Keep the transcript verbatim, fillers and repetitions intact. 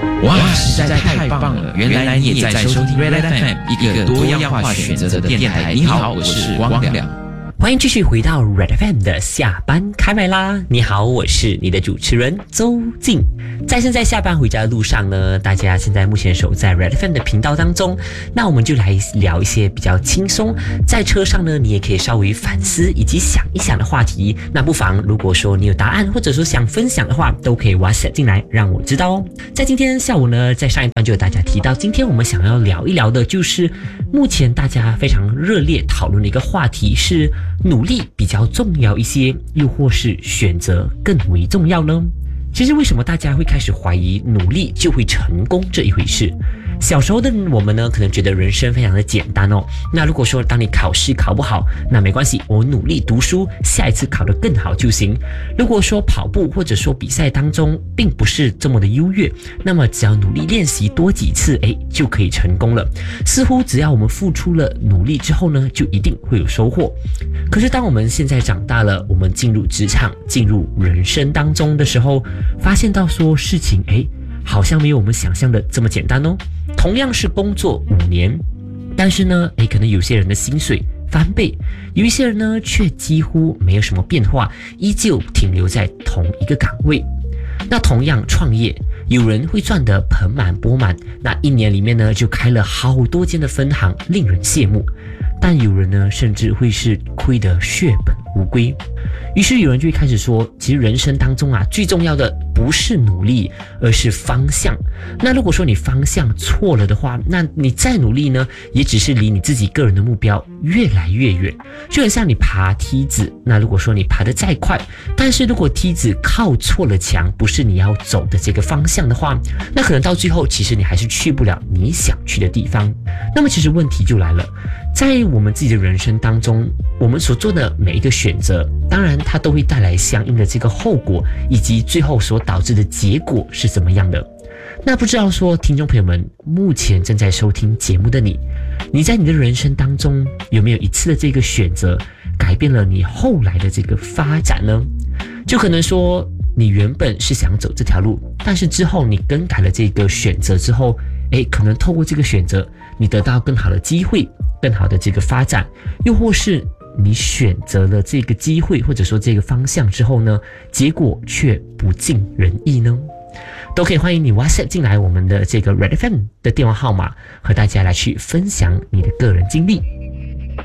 哇，实在太棒了！原来你也在收听 Red F M， 一个多样化选择的电台。你好，我是光良。 欢迎继续回到 Red F M 的下班开麦啦！你好，我是你的主持人周静。在现在下班回家的路上呢，大家现在目前守在 Red F M 的频道当中，那我们就来聊一些比较轻松，在车上呢，你也可以稍微反思以及想一想的话题。那不妨，如果说你有答案或者说想分享的话，都可以 WhatsApp 进来让我知道哦。在今天下午呢，在上一段就有大家提到，今天我们想要聊一聊的就是目前大家非常热烈讨论的一个话题是。努力比较重要一些，又或是选择更为重要呢？其实为什么大家会开始怀疑努力就会成功这一回事？小时候的我们呢，可能觉得人生非常的简单哦。那如果说当你考试考不好，那没关系，我努力读书，下一次考得更好就行。如果说跑步或者说比赛当中并不是这么的优越，那么只要努力练习多几次，诶，就可以成功了。似乎只要我们付出了努力之后呢，就一定会有收获。可是当我们现在长大了，我们进入职场、进入人生当中的时候，发现到说事情，诶，好像没有我们想象的这么简单哦。同样是工作五年，但是呢，诶，可能有些人的薪水翻倍，有一些人呢却几乎没有什么变化，依旧停留在同一个岗位。那同样创业，有人会赚得盆满钵满，那一年里面呢就开了好多间的分行，令人羡慕。但有人呢，甚至会是亏得血本无归。于是有人就会开始说，其实人生当中啊，最重要的不是努力，而是方向。那如果说你方向错了的话，那你再努力呢，也只是离你自己个人的目标越来越远。就很像你爬梯子，那如果说你爬得再快，但是如果梯子靠错了墙，不是你要走的这个方向的话，那可能到最后其实你还是去不了你想去的地方。那么其实问题就来了，在我们自己的人生当中，我们所做的每一个选择，当然它都会带来相应的这个后果，以及最后所导致的结果是怎么样的。那不知道说听众朋友们，目前正在收听节目的你，你在你的人生当中有没有一次的这个选择改变了你后来的这个发展呢？就可能说你原本是想走这条路，但是之后你更改了这个选择之后，诶，可能透过这个选择你得到更好的机会，更好的这个发展，又或是你选择了这个机会或者说这个方向之后呢，结果却不尽人意呢？都可以欢迎你 WhatsApp 进来我们的这个 Red F M 的电话号码，和大家来去分享你的个人经历。